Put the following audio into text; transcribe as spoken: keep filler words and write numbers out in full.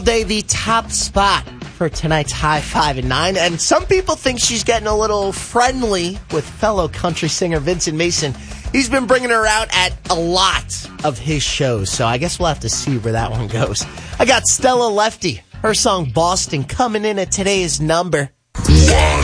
Day, the top spot for tonight's High Five and Nine, and some people think she's getting a little friendly with fellow country singer Vincent Mason. He's been bringing her out at a lot of his shows, so I guess we'll have to see where that one goes. I got Stella Lefty, her song Boston, coming in at today's number